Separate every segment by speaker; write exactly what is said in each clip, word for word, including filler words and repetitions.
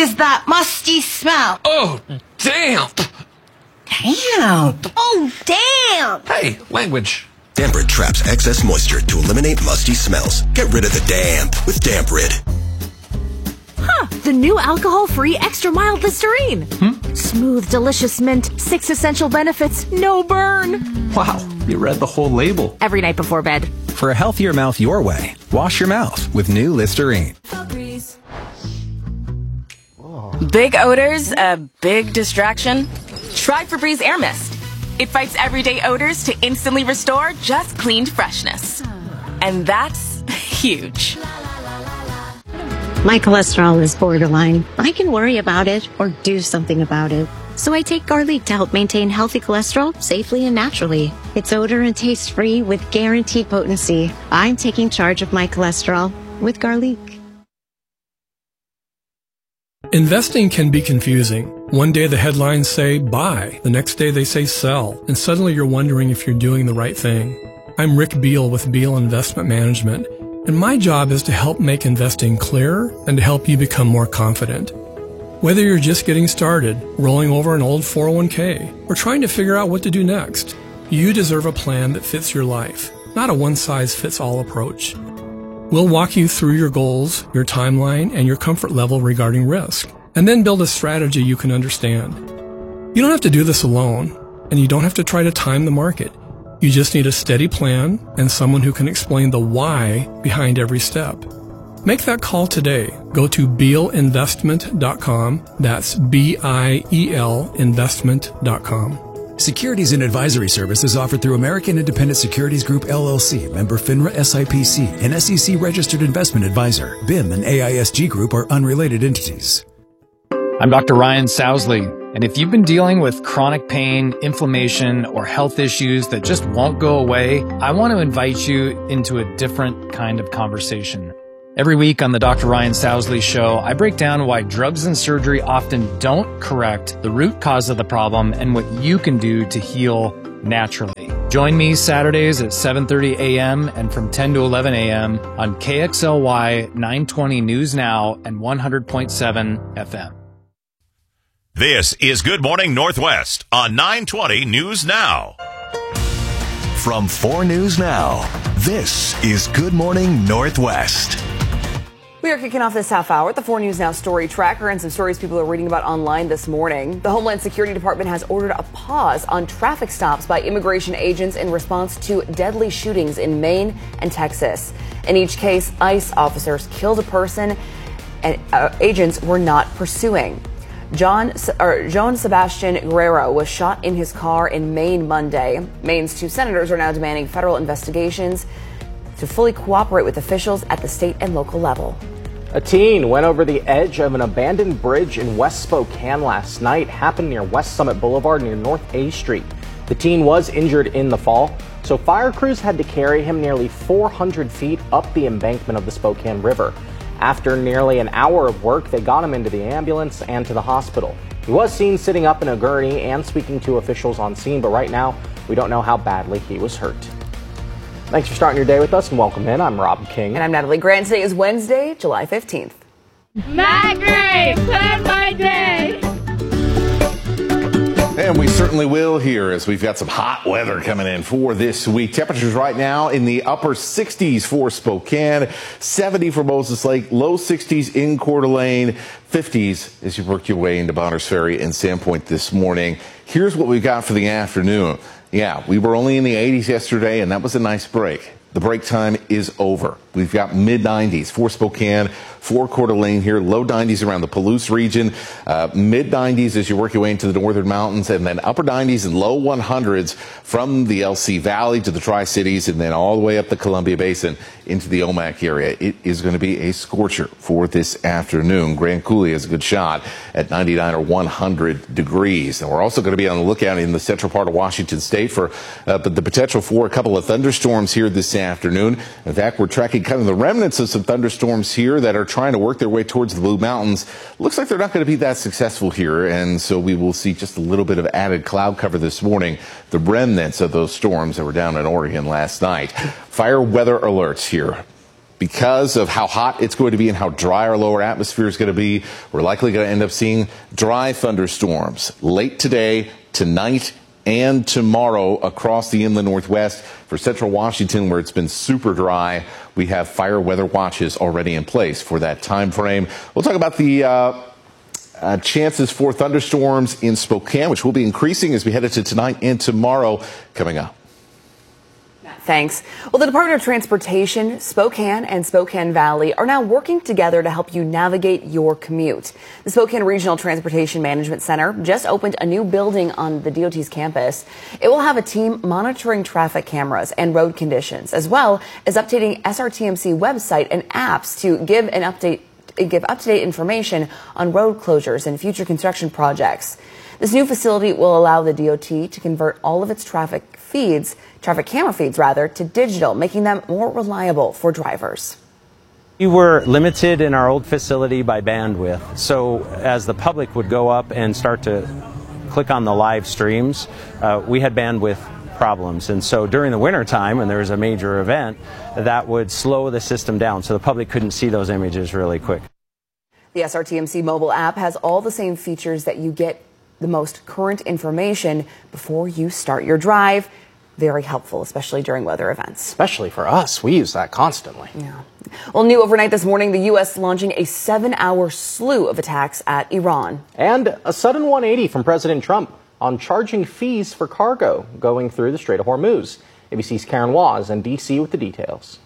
Speaker 1: is that musty smell?
Speaker 2: Oh, damp.
Speaker 1: Damp. Oh, damp.
Speaker 2: Hey, language.
Speaker 3: Damp Rid traps excess moisture to eliminate musty smells. Get rid of the damp with Damp Rid.
Speaker 4: Huh, the new alcohol-free extra mild Listerine. Hmm? Smooth, delicious mint, six essential benefits, no burn.
Speaker 5: Wow, you read the whole label.
Speaker 4: Every night before bed.
Speaker 5: For a healthier mouth your way, wash your mouth with new Listerine.
Speaker 6: Big odors, a big distraction? Try Febreze Air Mist. It fights everyday odors to instantly restore just cleaned freshness. And that's huge.
Speaker 7: My cholesterol is borderline. I can worry about it or do something about it. So I take Garlic to help maintain healthy cholesterol safely and naturally. It's odor and taste free with guaranteed potency. I'm taking charge of my cholesterol with Garlic.
Speaker 8: Investing can be confusing. One day the headlines say buy, the next day they say sell, and suddenly you're wondering if you're doing the right thing. I'm Rick Beal with Beal Investment Management, and my job is to help make investing clearer and to help you become more confident. Whether you're just getting started, rolling over an old four oh one k, or trying to figure out what to do next, you deserve a plan that fits your life, not a one-size-fits-all approach. We'll walk you through your goals, your timeline, and your comfort level regarding risk, and then build a strategy you can understand. You don't have to do this alone, and you don't have to try to time the market. You just need a steady plan and someone who can explain the why behind every step. Make that call today. Go to beal investment dot com. That's B I E L investment dot com.
Speaker 9: Securities and advisory services offered through American Independent Securities Group, L L C, member FINRA S I P C, and S E C-registered investment advisor. B I M and A I S G Group are unrelated entities.
Speaker 10: I'm Doctor Ryan Sousley, and if you've been dealing with chronic pain, inflammation, or health issues that just won't go away, I want to invite you into a different kind of conversation. Every week on the Doctor Ryan Sousley Show, I break down why drugs and surgery often don't correct the root cause of the problem and what you can do to heal naturally. Join me Saturdays at seven thirty a.m. and from ten to eleven a.m. on K X L Y nine twenty News Now and one hundred point seven F M.
Speaker 11: This is Good Morning Northwest on nine twenty News Now.
Speaker 3: From four News Now, this is Good Morning Northwest.
Speaker 12: We are kicking off this half hour with the four News Now story tracker and some stories people are reading about online this morning. The Homeland Security Department has ordered a pause on traffic stops by immigration agents in response to deadly shootings in Maine and Texas. In each case, ICE officers killed a person and uh, agents were not pursuing. John, or Joan Sebastian Guerrero was shot in his car in Maine Monday. Maine's two senators are now demanding federal investigations to fully cooperate with officials at the state and local level.
Speaker 13: A teen went over the edge of an abandoned bridge in West Spokane last night. Happened near West Summit Boulevard near North A Street. The teen was injured in the fall, so fire crews had to carry him nearly four hundred feet up the embankment of the Spokane River. After nearly an hour of work, they got him into the ambulance and to the hospital. He was seen sitting up in a gurney and speaking to officials on scene, but right now, we don't know how badly he was hurt. Thanks for starting your day with us and welcome in. I'm Rob King.
Speaker 12: And I'm Natalie Grant. Today is Wednesday, July fifteenth.
Speaker 14: Matt Gray, plan my day.
Speaker 15: And we certainly will here as we've got some hot weather coming in for this week. Temperatures right now in the upper sixties for Spokane, seventy for Moses Lake, low sixties in Coeur d'Alene, fifties as you work your way into Bonners Ferry and Sandpoint this morning. Here's what we've got for the afternoon. Yeah, we were only in the eighties yesterday, and that was a nice break. The break time is over. We've got mid nineties for Spokane, for Coeur d'Alene here, low nineties around the Palouse region, uh, mid nineties as you work your way into the northern mountains, and then upper nineties and low hundreds from the L C Valley to the Tri-Cities, and then all the way up the Columbia Basin into the Omak area. It is going to be a scorcher for this afternoon. Grand Coulee has a good shot at ninety-nine or one hundred degrees. And we're also going to be on the lookout in the central part of Washington State for uh, the potential for a couple of thunderstorms here this afternoon. In fact, we're tracking kind of the remnants of some thunderstorms here that are trying to work their way towards the Blue Mountains. Looks like they're not going to be that successful here, and so we will see just a little bit of added cloud cover this morning, the remnants of those storms that were down in Oregon last night. Fire weather alerts here because of how hot it's going to be and how dry our lower atmosphere is going to be, we're likely going to end up seeing dry thunderstorms late today, tonight, and tomorrow across the inland Northwest. For central Washington, where it's been super dry, we have fire weather watches already in place for that time frame. We'll talk about the uh, uh, chances for thunderstorms in Spokane, which will be increasing as we head into tonight and tomorrow, coming up.
Speaker 12: Thanks. Well, the Department of Transportation, Spokane, and Spokane Valley are now working together to help you navigate your commute. The Spokane Regional Transportation Management Center just opened a new building on the D O T's campus. It will have a team monitoring traffic cameras and road conditions, as well as updating S R T M C website and apps to give an update, give up-to-date information on road closures and future construction projects. This new facility will allow the D O T to convert all of its traffic feeds, traffic camera feeds rather, to digital, making them more reliable for drivers.
Speaker 16: We were limited in our old facility by bandwidth, so as the public would go up and start to click on the live streams, uh, we had bandwidth problems. And so during the winter time, when there was a major event, that would slow the system down, so the public couldn't see those images really quick.
Speaker 12: The S R T M C mobile app has all the same features that you get the most current information before you start your drive. Very helpful, especially during weather events.
Speaker 13: Especially for us. We use that constantly.
Speaker 12: Yeah. Well, new overnight this morning, the U S launching a seven-hour slew of attacks at Iran.
Speaker 13: And a sudden one eighty from President Trump on charging fees for cargo going through the Strait of Hormuz. A B C's Karen Waz in D C with the details.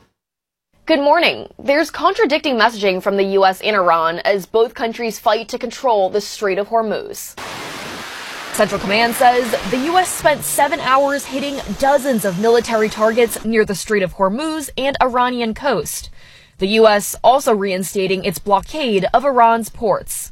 Speaker 17: Good morning. There's contradicting messaging from the U S and Iran as both countries fight to control the Strait of Hormuz. Central Command says the U S spent seven hours hitting dozens of military targets near the Strait of Hormuz and Iranian coast. The U S also reinstating its blockade of Iran's ports.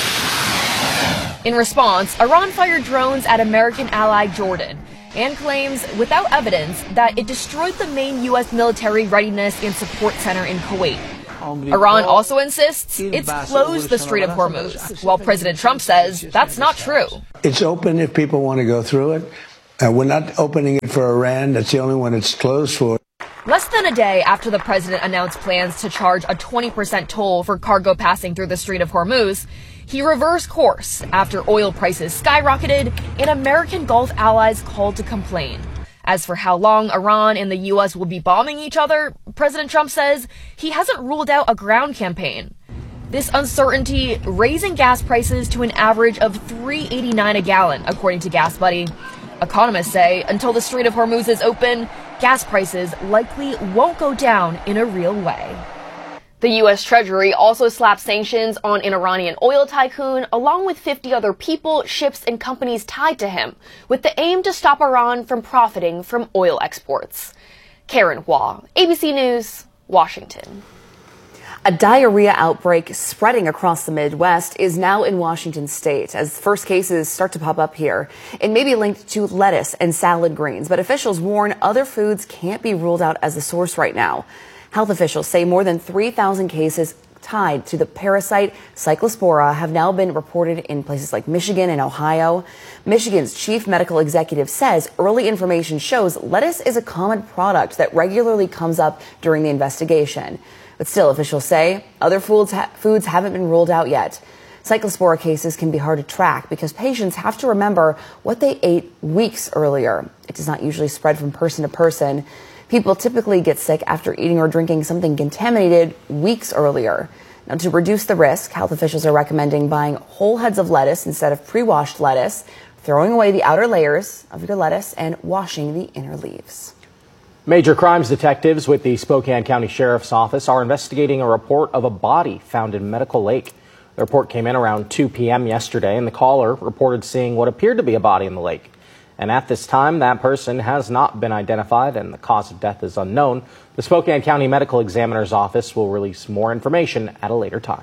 Speaker 17: In response, Iran fired drones at American ally Jordan and claims, without evidence, that it destroyed the main U S military readiness and support center in Kuwait. Iran also insists it's closed the Strait of Hormuz, while President Trump says that's not true.
Speaker 18: It's open if people want to go through it. Uh, we're not opening it for Iran. That's the only one it's closed for.
Speaker 17: Less than a day after the president announced plans to charge a twenty percent toll for cargo passing through the Strait of Hormuz, he reversed course after oil prices skyrocketed and American Gulf allies called to complain. As for how long Iran and the U S will be bombing each other, President Trump says he hasn't ruled out a ground campaign. This uncertainty raising gas prices to an average of three eighty-nine a gallon, according to GasBuddy. Economists say until the Strait of Hormuz is open, gas prices likely won't go down in a real way. The U S Treasury also slapped sanctions on an Iranian oil tycoon, along with fifty other people, ships, and companies tied to him, with the aim to stop Iran from profiting from oil exports. Karen Hua, A B C News, Washington.
Speaker 12: A diarrhea outbreak spreading across the Midwest is now in Washington state as first cases start to pop up here. It may be linked to lettuce and salad greens, but officials warn other foods can't be ruled out as the source right now. Health officials say more than three thousand cases tied to the parasite Cyclospora have now been reported in places like Michigan and Ohio. Michigan's chief medical executive says early information shows lettuce is a common product that regularly comes up during the investigation. But still, officials say other foods, ha- foods haven't been ruled out yet. Cyclospora cases can be hard to track because patients have to remember what they ate weeks earlier. It does not usually spread from person to person. People typically get sick after eating or drinking something contaminated weeks earlier. Now, to reduce the risk, health officials are recommending buying whole heads of lettuce instead of pre-washed lettuce, throwing away the outer layers of your lettuce, and washing the inner leaves.
Speaker 13: Major crimes detectives with the Spokane County Sheriff's Office are investigating a report of a body found in Medical Lake. The report came in around two p.m. yesterday, and the caller reported seeing what appeared to be a body in the lake. And at this time, that person has not been identified and the cause of death is unknown. The Spokane County Medical Examiner's Office will release more information at a later time.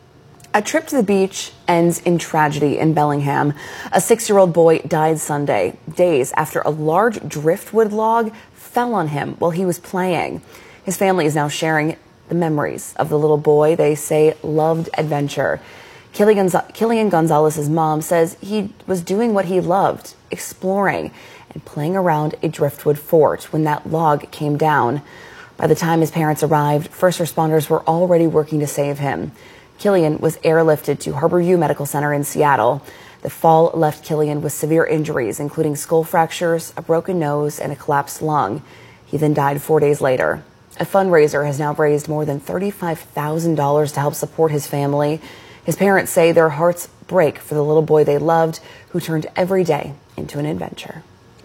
Speaker 12: A trip to the beach ends in tragedy in Bellingham. A six-year-old boy died Sunday, days after a large driftwood log fell on him while he was playing. His family is now sharing the memories of the little boy they say loved adventure. Killian Gonzalez's mom says he was doing what he loved, exploring and playing around a driftwood fort when that log came down. By the time his parents arrived, first responders were already working to save him. Killian was airlifted to Harborview Medical Center in Seattle. The fall left Killian with severe injuries, including skull fractures, a broken nose, and a collapsed lung. He then died four days later. A fundraiser has now raised more than thirty-five thousand dollars to help support his family. His parents say their hearts break for the little boy they loved, who turned every day into an adventure.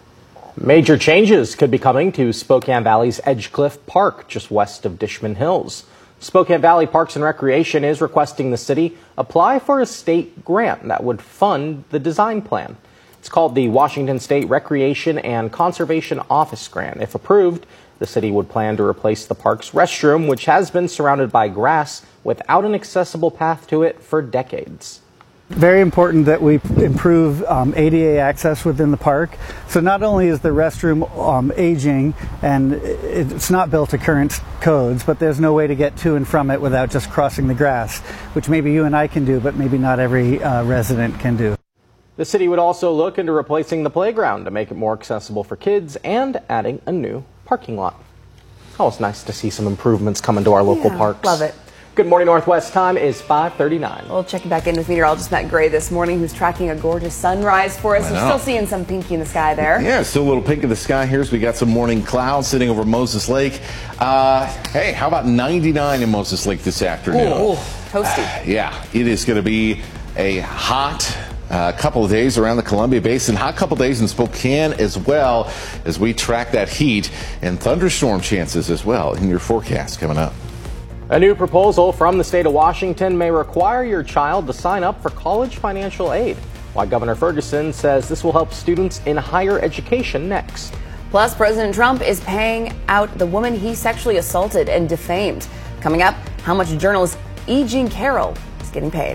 Speaker 13: Major changes could be coming to Spokane Valley's Edgecliff Park, just west of Dishman Hills. Spokane Valley Parks and Recreation is requesting the city apply for a state grant that would fund the design plan. It's called the Washington State Recreation and Conservation Office Grant. If approved, the city would plan to replace the park's restroom, which has been surrounded by grass without an accessible path to it for decades.
Speaker 19: Very important that we improve um, A D A access within the park. So not only is the restroom um, aging and it's not built to current codes, but there's no way to get to and from it without just crossing the grass, which maybe you and I can do, but maybe not every uh, resident can do.
Speaker 13: The city would also look into replacing the playground to make it more accessible for kids and adding a new parking lot. Oh, it's nice to see some improvements coming to our local
Speaker 12: Yeah,
Speaker 13: parks.
Speaker 12: love it.
Speaker 13: Good morning, Northwest. Time is five thirty-nine.
Speaker 12: We'll check back in with meteorologist Matt Gray this morning, who's tracking a gorgeous sunrise for us.
Speaker 15: I
Speaker 12: We're
Speaker 15: know.
Speaker 12: still seeing some pinky in the sky there.
Speaker 15: Yeah, still a little pink in the sky here as we got some morning clouds sitting over Moses Lake. Uh, hey, how about ninety-nine in Moses Lake this afternoon?
Speaker 12: Ooh, toasty.
Speaker 15: Uh, yeah, it is going to be a hot uh, couple of days around the Columbia Basin, hot couple days in Spokane as well, as we track that heat and thunderstorm chances as well in your forecast coming up.
Speaker 13: A new proposal from the state of Washington may require your child to sign up for college financial aid. Why Governor Ferguson says this will help students in higher education next.
Speaker 12: Plus, President Trump is paying out the woman he sexually assaulted and defamed. Coming up, how much journalist E. Jean Carroll is getting paid.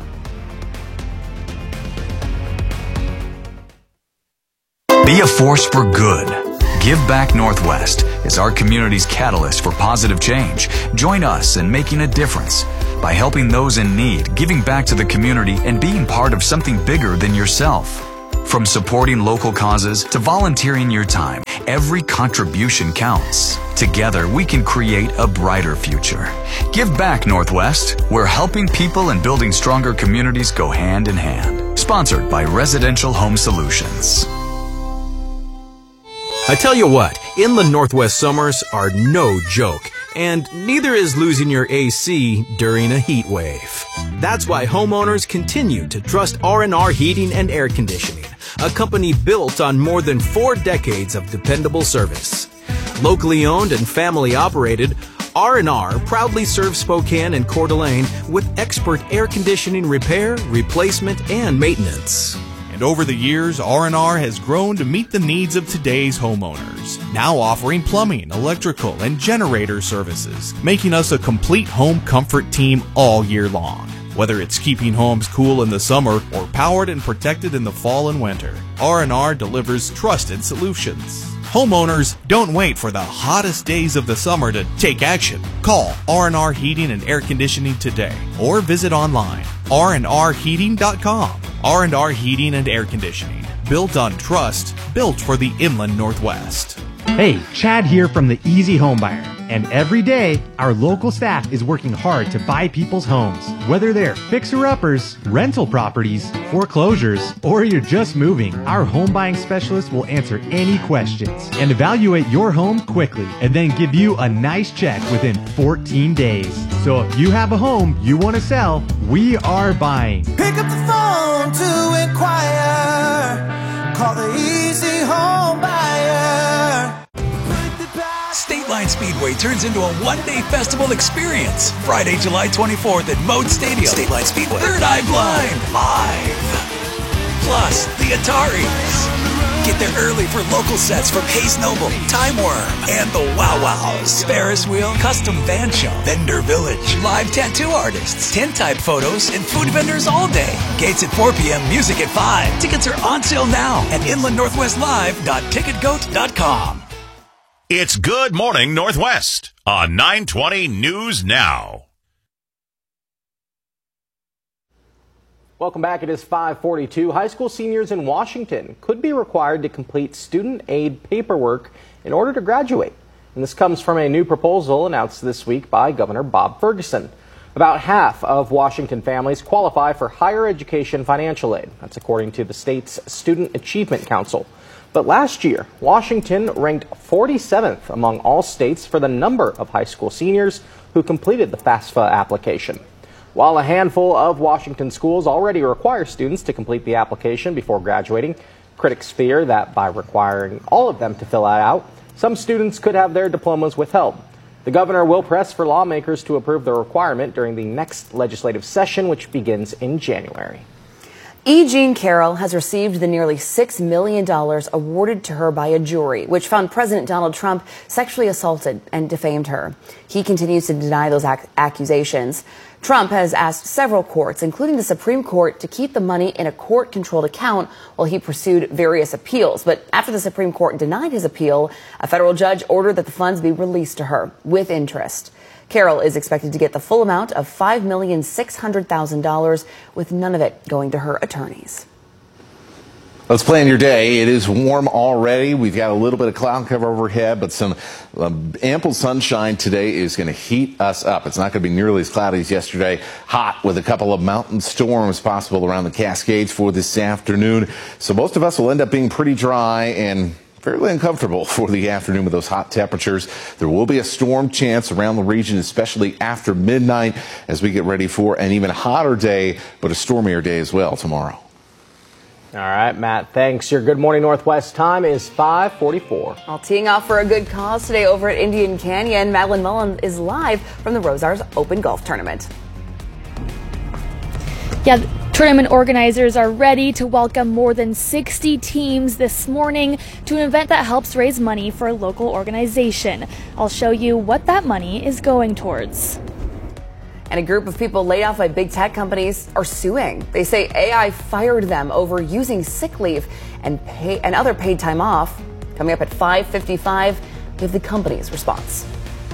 Speaker 20: Be a force for good. Give Back Northwest is our community's catalyst for positive change. Join us in making a difference by helping those in need, giving back to the community, and being part of something bigger than yourself. From supporting local causes to volunteering your time, every contribution counts. Together, we can create a brighter future. Give Back Northwest, where helping people and building stronger communities go hand in hand. Sponsored by Residential Home Solutions.
Speaker 21: I tell you what, inland Northwest summers are no joke, and neither is losing your A C during a heat wave. That's why homeowners continue to trust R and R Heating and Air Conditioning, a company built on more than four decades of dependable service. Locally owned and family operated, R and R proudly serves Spokane and Coeur d'Alene with expert air conditioning repair, replacement, and maintenance.
Speaker 22: And over the years, R and R has grown to meet the needs of today's homeowners, now offering plumbing, electrical, and generator services, making us a complete home comfort team all year long. Whether it's keeping homes cool in the summer or powered and protected in the fall and winter, R and R delivers trusted solutions. Homeowners, don't wait for the hottest days of the summer to take action. Call R and R Heating and Air Conditioning today or visit online r and r heating dot com. R and R Heating and Air Conditioning, built on trust, built for the inland Northwest.
Speaker 23: Hey, Chad here from the Easy Home Buyer. And every day, our local staff is working hard to buy people's homes. Whether they're fixer-uppers, rental properties, foreclosures, or you're just moving, our home buying specialists will answer any questions and evaluate your home quickly and then give you a nice check within fourteen days. So if you have a home you want to sell, we are buying.
Speaker 24: Pick up the phone to inquire. Call the Easy Home Buyer.
Speaker 25: State Line Speedway turns into a one-day festival experience. Friday, July twenty-fourth at Moat Stadium. State Line Speedway. Third Eye Blind. Live. Plus, the Ataris. Get there early for local sets from Hayes Noble, Time Worm, and the Wow Wows. Ferris Wheel, Custom Van Show, Vendor Village, live tattoo artists, tintype photos, and food vendors all day. Gates at four p.m., music at five. Tickets are on sale now at inland northwest live dot ticket goat dot com.
Speaker 11: It's Good Morning Northwest on nine twenty News Now.
Speaker 13: Welcome back. It is five forty-two. High school seniors in Washington could be required to complete student aid paperwork in order to graduate. And this comes from a new proposal announced this week by Governor Bob Ferguson. About half of Washington families qualify for higher education financial aid. That's according to the state's Student Achievement Council. But last year, Washington ranked forty-seventh among all states for the number of high school seniors who completed the FAFSA application. While a handful of Washington schools already require students to complete the application before graduating, critics fear that by requiring all of them to fill it out, some students could have their diplomas withheld. The governor will press for lawmakers to approve the requirement during the next legislative session, which begins in January.
Speaker 12: E. Jean Carroll has received the nearly six million dollars awarded to her by a jury, which found President Donald Trump sexually assaulted and defamed her. He continues to deny those ac- accusations. Trump has asked several courts, including the Supreme Court, to keep the money in a court-controlled account while he pursued various appeals. But after the Supreme Court denied his appeal, a federal judge ordered that the funds be released to her with interest. Carroll is expected to get the full amount of five million six hundred thousand dollars, with none of it going to her attorneys.
Speaker 15: Let's plan your day. It is warm already. We've got a little bit of cloud cover overhead, but some um, ample sunshine today is going to heat us up. It's not going to be nearly as cloudy as yesterday. Hot with a couple of mountain storms possible around the Cascades for this afternoon. So most of us will end up being pretty dry and fairly uncomfortable for the afternoon with those hot temperatures. There will be a storm chance around the region, especially after midnight, as we get ready for an even hotter day, but a stormier day as well tomorrow.
Speaker 13: All right, Matt, thanks. Your Good Morning Northwest time is five forty-four.
Speaker 12: All teeing off for a good cause today over at Indian Canyon. Madeline Mullen is live from the Rosars Open Golf Tournament.
Speaker 1: Yeah, tournament organizers are ready to welcome more than sixty teams this morning to an event that helps raise money for a local organization. I'll show you what that money is going towards.
Speaker 12: And a group of people laid off by big tech companies are suing. They say A I fired them over using sick leave and pay and other paid time off. Coming up at five fifty-five, we have the company's response.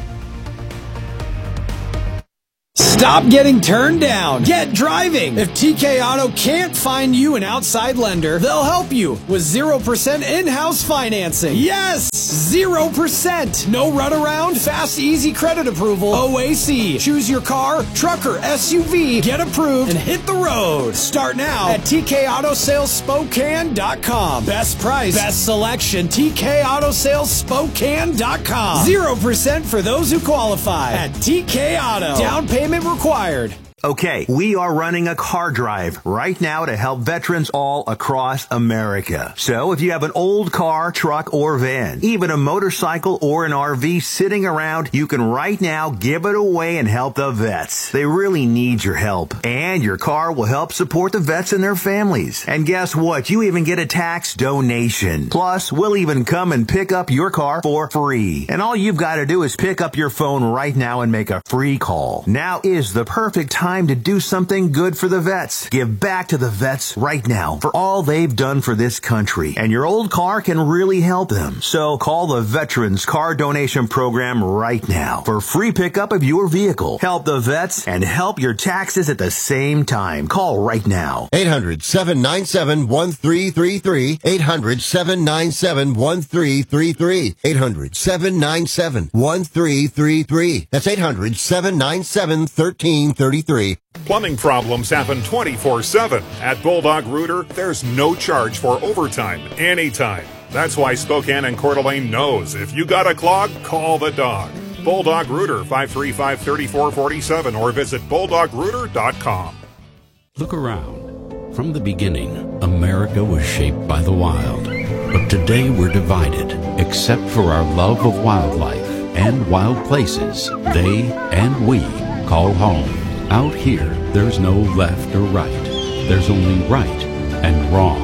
Speaker 2: Stop getting turned down. Get driving. If T K Auto can't find you an outside lender, they'll help you with zero percent in-house financing. Yes! zero percent. No runaround, fast, easy credit approval. O A C. Choose your car, truck, or S U V. Get approved and hit the road. Start now at T K Auto Sales Spokane dot com. Best price, best selection. T K Auto Sales Spokane dot com. zero percent for those who qualify at T K Auto. Down payment required.
Speaker 4: Okay, we are running a car drive right now to help veterans all across America. So if you have an old car, truck, or van, even a motorcycle or an R V sitting around, you can right now give it away and help the vets. They really need your help. And your car will help support the vets and their families. And guess what? You even get a tax donation. Plus, we'll even come and pick up your car for free. And all you've got to do is pick up your phone right now and make a free call. Now is the perfect time to do something good for the vets. Give back to the vets right now for all they've done for this country. And your old car can really help them. So call the Veterans Car Donation Program right now for free pickup of your vehicle. Help the vets and help your taxes at the same time. Call right now.
Speaker 5: eight hundred, seven nine seven, one three three three. eight hundred, seven nine seven, one three three three. eight hundred, seven nine seven, one three three three. That's eight hundred, seven nine seven, one three three three.
Speaker 6: Plumbing problems happen twenty-four seven. At Bulldog Rooter, there's no charge for overtime anytime. That's why Spokane and Coeur d'Alene knows if you got a clog, call the dog. Bulldog Rooter, five three five, three four four seven, or visit bulldog rooter dot com.
Speaker 26: Look around. From the beginning, America was shaped by the wild. But today we're divided, except for our love of wildlife and wild places they and we call home. Out here, there's no left or right. There's only right and wrong.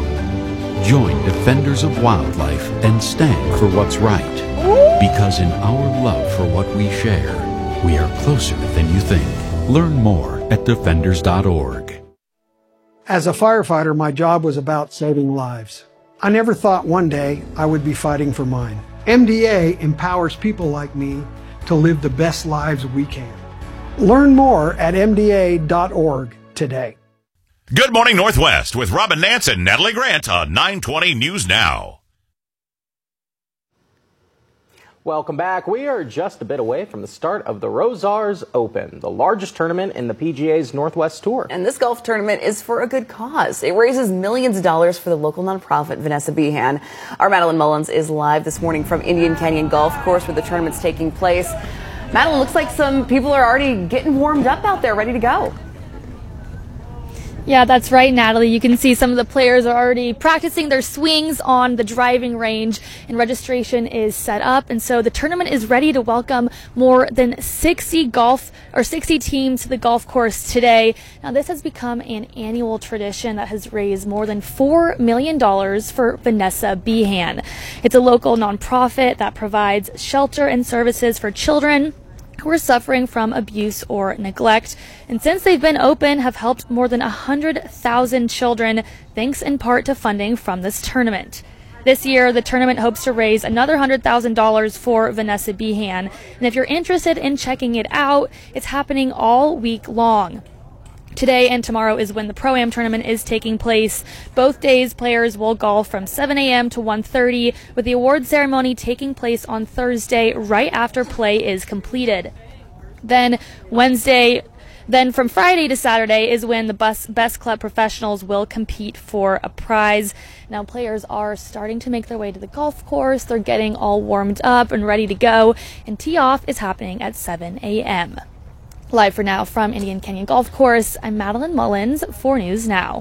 Speaker 26: Join Defenders of Wildlife and stand for what's right. Because in our love for what we share, we are closer than you think. Learn more at defenders dot org.
Speaker 27: As a firefighter, my job was about saving lives. I never thought one day I would be fighting for mine. M D A empowers people like me to live the best lives we can. Learn more at M D A dot org today.
Speaker 11: Good Morning Northwest with Robin Nance and Natalie Grant on nine twenty News Now.
Speaker 13: Welcome back. We are just a bit away from the start of the Rosars Open, the largest tournament in the P G A's Northwest Tour.
Speaker 12: And this golf tournament is for a good cause. It raises millions of dollars for the local nonprofit Vanessa Behan. Our Madeline Mullins is live this morning from Indian Canyon Golf Course where the tournament's taking place. Madeline, looks like some people are already getting warmed up out there, ready to go.
Speaker 1: Yeah, that's right, Natalie. You can see some of the players are already practicing their swings on the driving range, and registration is set up. And so the tournament is ready to welcome more than sixty golf or sixty teams to the golf course today. Now, this has become an annual tradition that has raised more than four million dollars for Vanessa Behan. It's a local nonprofit that provides shelter and services for children who are suffering from abuse or neglect. And since they've been open, have helped more than one hundred thousand children, thanks in part to funding from this tournament. This year, the tournament hopes to raise another one hundred thousand dollars for Vanessa Behan. And if you're interested in checking it out, it's happening all week long. Today and tomorrow is when the Pro-Am tournament is taking place. Both days, players will golf from seven a m to one thirty, with the award ceremony taking place on Thursday right after play is completed. Then Wednesday, then from Friday to Saturday is when the bus, best club professionals will compete for a prize. Now, players are starting to make their way to the golf course. They're getting all warmed up and ready to go, and tee-off is happening at seven a m Live for now from Indian Canyon Golf Course, I'm Madeline Mullins for News Now.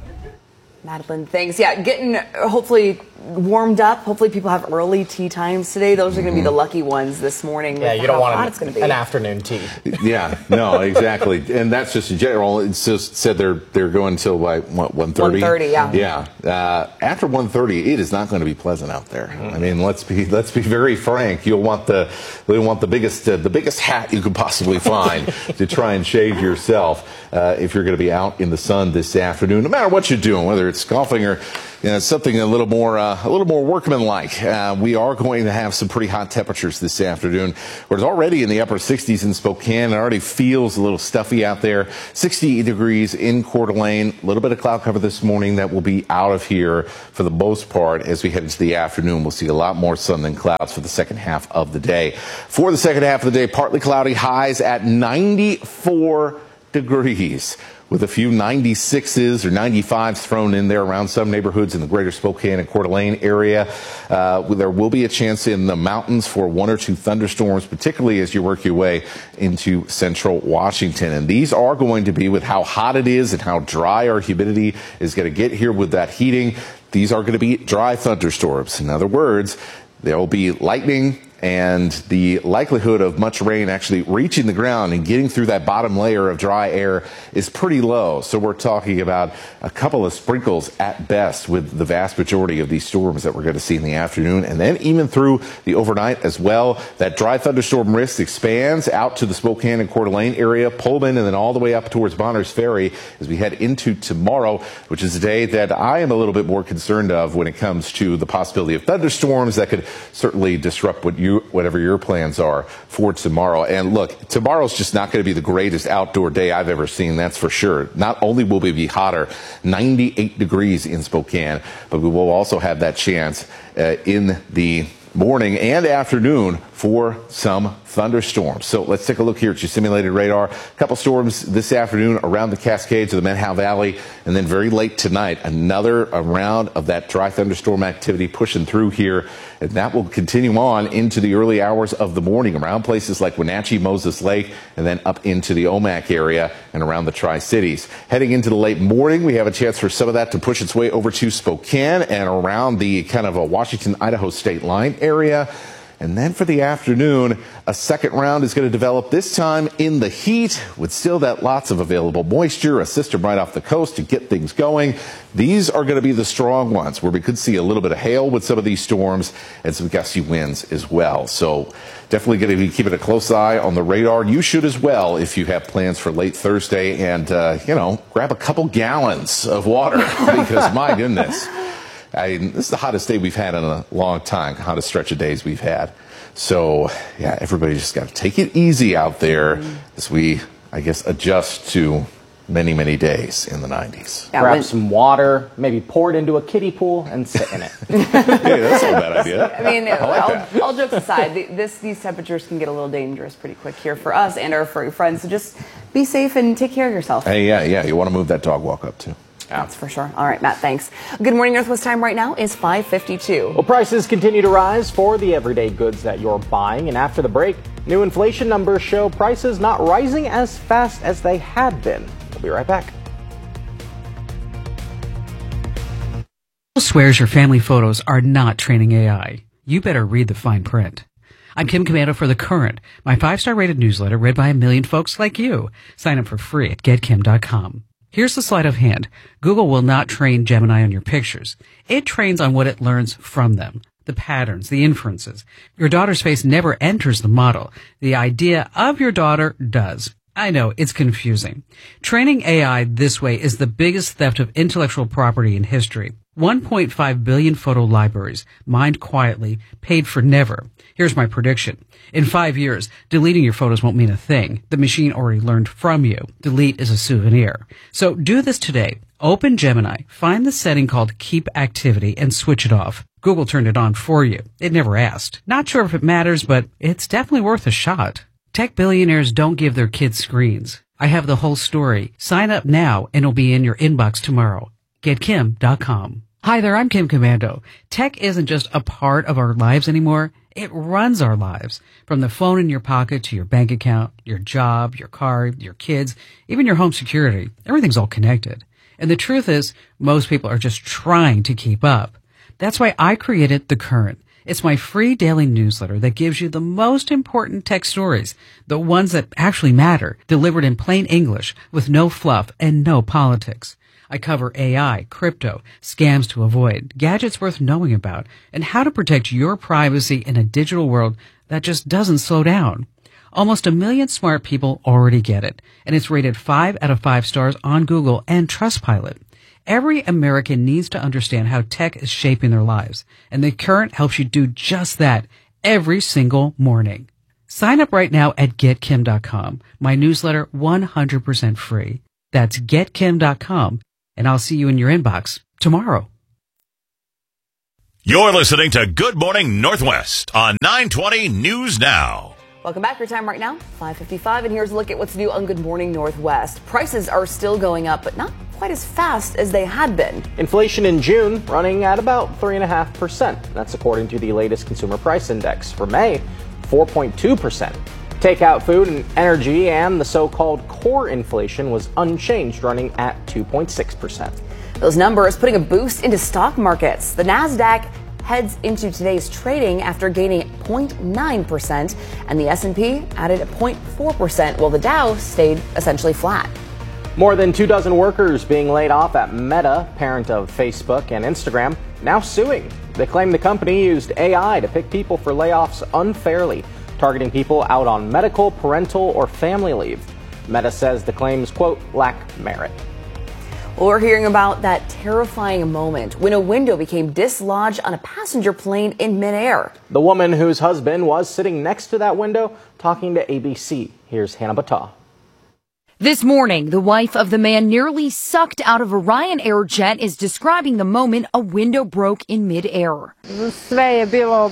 Speaker 12: Madeline, thanks. Yeah, getting hopefully warmed up. Hopefully people have early tea times today. Those are going to be the lucky ones this morning.
Speaker 13: Yeah, you don't want
Speaker 12: an, it's going to be.
Speaker 13: an afternoon tea.
Speaker 15: Yeah, no, exactly. And that's just in general. It's just said they're they're going until like what one thirty.
Speaker 12: one thirty, yeah.
Speaker 15: Yeah. Uh, after one thirty, it is not going to be pleasant out there. Mm-hmm. I mean, let's be let's be very frank. You'll want the you'll want the biggest uh, the biggest hat you could possibly find to try and shade yourself uh, if you're going to be out in the sun this afternoon. No matter what you're doing, whether it's golfing or you know, something a little more uh, a little more workmanlike. Uh, we are going to have some pretty hot temperatures this afternoon. We're already in the upper sixties in Spokane. It already feels a little stuffy out there. sixty degrees in Coeur d'Alene. A little bit of cloud cover this morning that will be out of here for the most part as we head into the afternoon. We'll see a lot more sun than clouds for the second half of the day. For the second half of the day, partly cloudy, highs at ninety-four degrees. With a few ninety-sixes or ninety-fives thrown in there around some neighborhoods in the greater Spokane and Coeur d'Alene area. Uh, there will be a chance in the mountains for one or two thunderstorms, particularly as you work your way into central Washington. And these are going to be with how hot it is and how dry our humidity is going to get here with that heating. These are going to be dry thunderstorms. In other words, there will be lightning, and the likelihood of much rain actually reaching the ground and getting through that bottom layer of dry air is pretty low. So we're talking about a couple of sprinkles at best with the vast majority of these storms that we're going to see in the afternoon, and then even through the overnight as well. That dry thunderstorm risk expands out to the Spokane and Coeur d'Alene area, Pullman, and then all the way up towards Bonners Ferry as we head into tomorrow, which is a day that I am a little bit more concerned of when it comes to the possibility of thunderstorms that could certainly disrupt what you You, whatever your plans are for tomorrow. And look, tomorrow's just not going to be the greatest outdoor day I've ever seen, that's for sure. Not only will we be hotter, ninety-eight degrees in Spokane, but we will also have that chance uh, in the morning and afternoon for some thunderstorms. So let's take a look here at your simulated radar. A couple storms this afternoon around the Cascades of the Menhow Valley, and then very late tonight, another round of that dry thunderstorm activity pushing through here, and that will continue on into the early hours of the morning around places like Wenatchee, Moses Lake, and then up into the Omak area and around the Tri-Cities. Heading into the late morning, we have a chance for some of that to push its way over to Spokane and around the kind of a Washington-Idaho state line area. And then for the afternoon, a second round is going to develop, this time in the heat, with still that lots of available moisture, a system right off the coast to get things going. These are going to be the strong ones, where we could see a little bit of hail with some of these storms and some gusty winds as well. So definitely going to be keeping a close eye on the radar. You should as well if you have plans for late Thursday. And, uh, you know, grab a couple gallons of water because, my goodness. I mean, this is the hottest day we've had in a long time, hottest stretch of days we've had. So, yeah, everybody just got to take it easy out there as we, I guess, adjust to many, many days in the nineties.
Speaker 12: Yeah,
Speaker 13: Grab
Speaker 12: when-
Speaker 13: some water, maybe pour it into a kiddie pool and sit in it.
Speaker 15: Hey, that's not a bad idea.
Speaker 12: I mean,
Speaker 15: I like
Speaker 12: all,
Speaker 15: that.
Speaker 12: all jokes aside, the, this, these temperatures can get a little dangerous pretty quick here for us and our furry friends. So just be safe and take care of yourself.
Speaker 15: Hey, yeah, yeah, you want to move that dog walk up too.
Speaker 12: That's for sure. All right, Matt, thanks. Good morning, Northwest time right now is five fifty-two.
Speaker 13: Well, prices continue to rise for the everyday goods that you're buying. And after the break, new inflation numbers show prices not rising as fast as they had been. We'll be right back.
Speaker 3: Swears your family photos are not training A I. You better read the fine print. I'm Kim Commando for The Current, my five-star rated newsletter read by a million folks like you. Sign up for free at get kim dot com. Here's the sleight of hand. Google will not train Gemini on your pictures. It trains on what it learns from them. The patterns, the inferences. Your daughter's face never enters the model. The idea of your daughter does. I know, it's confusing. Training A I this way is the biggest theft of intellectual property in history. one point five billion photo libraries, mined quietly, paid for never. Here's my prediction. In five years, deleting your photos won't mean a thing. The machine already learned from you. Delete is a souvenir. So do this today. Open Gemini, find the setting called Keep Activity, and switch it off. Google turned it on for you. It never asked. Not sure if it matters, but it's definitely worth a shot. Tech billionaires don't give their kids screens. I have the whole story. Sign up now and it'll be in your inbox tomorrow. get kim dot com. Hi there, I'm Kim Commando. Tech isn't just a part of our lives anymore. It runs our lives. From the phone in your pocket to your bank account, your job, your car, your kids, even your home security. Everything's all connected. And the truth is, most people are just trying to keep up. That's why I created The Current. It's my free daily newsletter that gives you the most important tech stories, the ones that actually matter, delivered in plain English with no fluff and no politics. I cover A I, crypto, scams to avoid, gadgets worth knowing about, and how to protect your privacy in a digital world that just doesn't slow down. Almost a million smart people already get it, and it's rated five out of five stars on Google and Trustpilot. Every American needs to understand how tech is shaping their lives, and The Current helps you do just that every single morning. Sign up right now at get kim dot com. My newsletter one hundred percent free. That's get kim dot com, and I'll see you in your inbox tomorrow.
Speaker 11: You're listening to Good Morning Northwest on nine twenty News Now.
Speaker 12: Welcome back. Your time right now, five fifty-five, and here's a look at what's new on Good Morning Northwest. Prices are still going up, but not quite as fast as they had been.
Speaker 13: Inflation in June running at about three point five percent. That's according to the latest Consumer Price Index. For May, four point two percent. Takeout food and energy and the so-called core inflation was unchanged, running at two point six percent.
Speaker 12: Those numbers putting a boost into stock markets. The NASDAQ heads into today's trading after gaining zero point nine percent, and the S and P added zero point four percent, while the Dow stayed essentially flat.
Speaker 13: More than two dozen workers being laid off at Meta, parent of Facebook and Instagram, now suing. They claim the company used A I to pick people for layoffs unfairly, targeting people out on medical, parental, or family leave. Meta says the claims, quote, lack merit.
Speaker 12: Well, we're hearing about that terrifying moment when a window became dislodged on a passenger plane in midair.
Speaker 13: The woman whose husband was sitting next to that window talking to A B C. Here's Hannah Battah.
Speaker 7: This morning, the wife of the man nearly sucked out of a Ryanair jet is describing the moment a window broke in midair. Svetlana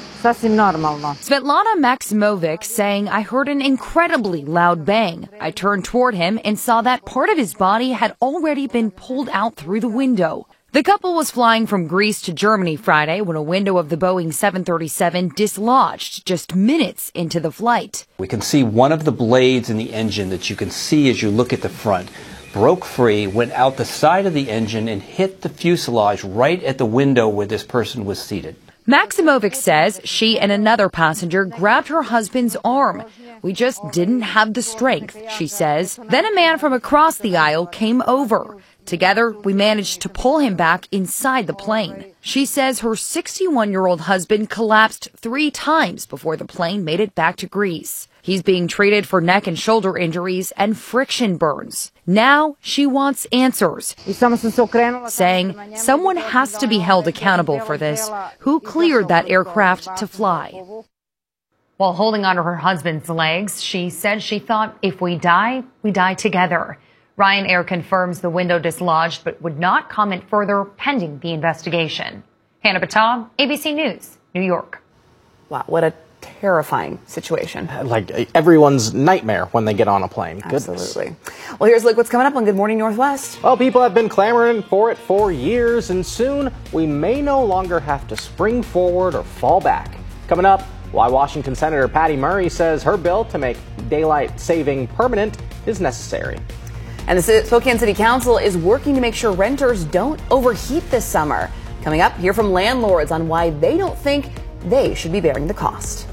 Speaker 7: Maximovic saying, I heard an incredibly loud bang. I turned toward him and saw that part of his body had already been pulled out through the window. The couple was flying from Greece to Germany Friday when a window of the Boeing seven thirty-seven dislodged just minutes into the flight.
Speaker 8: We can see one of the blades in the engine that you can see as you look at the front broke free, went out the side of the engine and hit the fuselage right at the window where this person was seated.
Speaker 7: Maximovic says she and another passenger grabbed her husband's arm. We just didn't have the strength, she says. Then a man from across the aisle came over. Together, we managed to pull him back inside the plane. She says her sixty-one-year-old husband collapsed three times before the plane made it back to Greece. He's being treated for neck and shoulder injuries and friction burns. Now she wants answers, saying someone has to be held accountable for this. Who cleared that aircraft to fly? While holding onto her husband's legs, she said she thought if we die, we die together. Ryanair confirms the window dislodged but would not comment further pending the investigation. Hannah Batam, A B C News, New York.
Speaker 12: Wow, what a terrifying situation.
Speaker 13: Like everyone's nightmare when they get on a plane.
Speaker 12: Absolutely.
Speaker 13: Goodness.
Speaker 12: Well, here's a look what's coming up on Good Morning Northwest.
Speaker 13: Well, people have been clamoring for it for years, and soon we may no longer have to spring forward or fall back. Coming up, why Washington Senator Patty Murray says her bill to make daylight saving permanent is necessary.
Speaker 12: And the Spokane City Council is working to make sure renters don't overheat this summer. Coming up, hear from landlords on why they don't think they should be bearing the cost.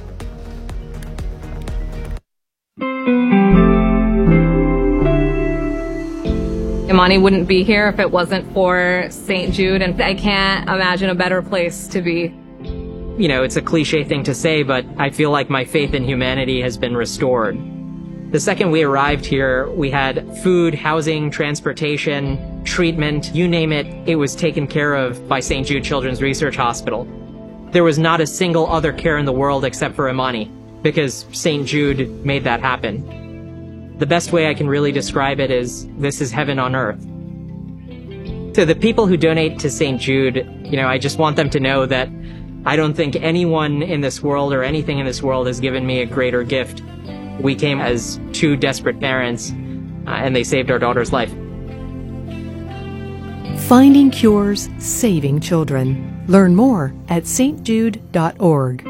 Speaker 9: Imani wouldn't be here if it wasn't for Saint Jude, and I can't imagine a better place to be.
Speaker 10: You know, it's a cliche thing to say, but I feel like my faith in humanity has been restored. The second we arrived here, we had food, housing, transportation, treatment, you name it, it was taken care of by Saint Jude Children's Research Hospital. There was not a single other care in the world except for Imani, because Saint Jude made that happen. The best way I can really describe it is, this is heaven on earth. To the people who donate to Saint Jude, you know, I just want them to know that I don't think anyone in this world or anything in this world has given me a greater gift. We came as two desperate parents, uh, and they saved our daughter's life.
Speaker 14: Finding cures, saving children. Learn more at s t jude dot org.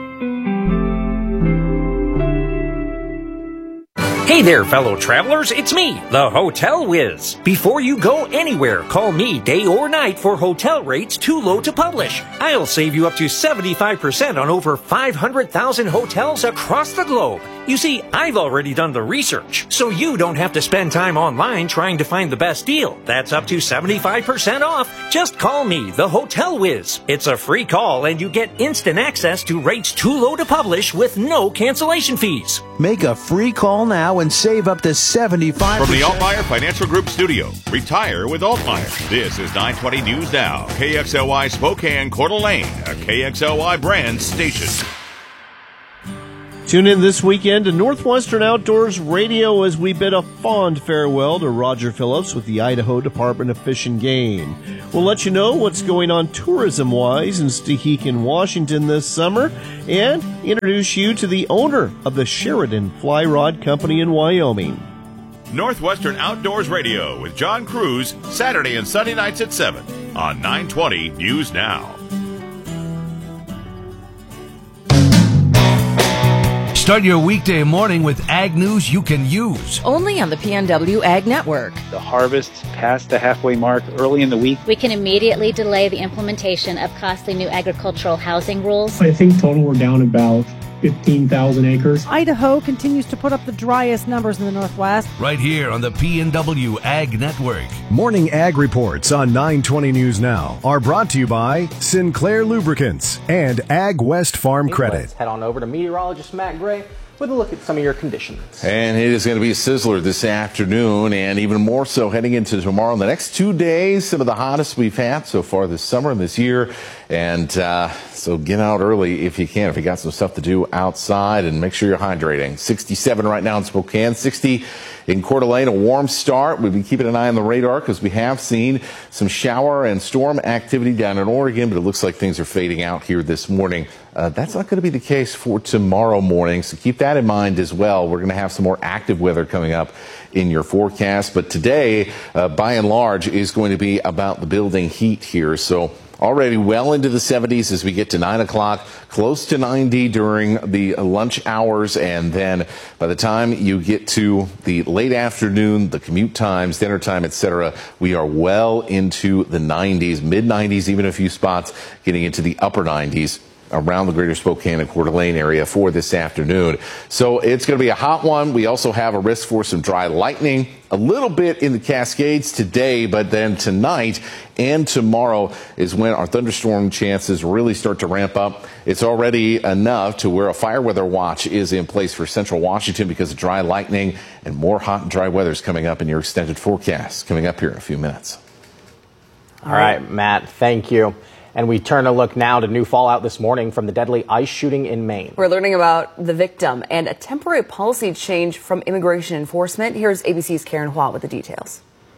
Speaker 16: Hey there, fellow travelers, it's me, the Hotel Whiz. Before you go anywhere, call me day or night for hotel rates too low to publish. I'll save you up to seventy-five percent on over five hundred thousand hotels across the globe. You see, I've already done the research, so you don't have to spend time online trying to find the best deal. That's up to seventy-five percent off. Just call me, the Hotel Whiz. It's a free call, and you get instant access to rates too low to publish with no cancellation fees.
Speaker 17: Make a free call now and save up to seventy-five percent.
Speaker 11: From the Altmaier Financial Group studio, retire with Altmaier. This is nine twenty News Now, K X L Y Spokane, Coeur d'Alene, a K X L Y brand station.
Speaker 18: Tune in this weekend to Northwestern Outdoors Radio as we bid a fond farewell to Roger Phillips with the Idaho Department of Fish and Game. We'll let you know what's going on tourism-wise in Stehekin, Washington this summer, and introduce you to the owner of the Sheridan Fly Rod Company in Wyoming.
Speaker 11: Northwestern Outdoors Radio with John Cruz, Saturday and Sunday nights at seven on nine twenty News Now.
Speaker 19: Start your weekday morning with ag news you can use.
Speaker 28: Only on the P N W Ag Network.
Speaker 29: The harvest passed the halfway mark early in the week.
Speaker 30: We can immediately delay the implementation of costly new agricultural housing rules.
Speaker 31: I think total we're down about fifteen thousand acres.
Speaker 32: Idaho continues to put up the driest numbers in the Northwest.
Speaker 19: Right here on the P N W Ag Network.
Speaker 33: Morning Ag Reports on nine twenty News Now are brought to you by Sinclair Lubricants and Ag West Farm Credit.
Speaker 13: Let's head on over to meteorologist Matt Gray with a look at some of your conditions.
Speaker 15: And it is going to be a sizzler this afternoon, and even more so heading into tomorrow. In the next two days, some of the hottest we've had so far this summer and this year. And uh, so get out early if you can, if you got some stuff to do outside, and make sure you're hydrating. sixty-seven right now in Spokane, sixty in Coeur d'Alene, a warm start. We've been keeping an eye on the radar because we have seen some shower and storm activity down in Oregon, but it looks like things are fading out here this morning. Uh, that's not going to be the case for tomorrow morning, so keep that in mind as well. We're going to have some more active weather coming up in your forecast, but today, uh, by and large, is going to be about the building heat here. So already well into the seventies as we get to nine o'clock, close to ninety during the lunch hours, and then by the time you get to the late afternoon, the commute times, dinner time, et cetera, we are well into the nineties, mid nineties, even a few spots getting into the upper nineties around the greater Spokane and Coeur d'Alene area for this afternoon. So it's going to be a hot one. We also have a risk for some dry lightning, a little bit in the Cascades today, but then tonight and tomorrow is when our thunderstorm chances really start to ramp up. It's already enough to where a fire weather watch is in place for central Washington because of dry lightning, and more hot and dry weather is coming up in your extended forecast coming up here in a few minutes.
Speaker 13: All right, Matt, thank you. And we turn a look now to new fallout this morning from the deadly ICE shooting in Maine.
Speaker 12: We're learning about the victim and a temporary policy change from immigration enforcement. Here's A B C's Karen Hua with the details.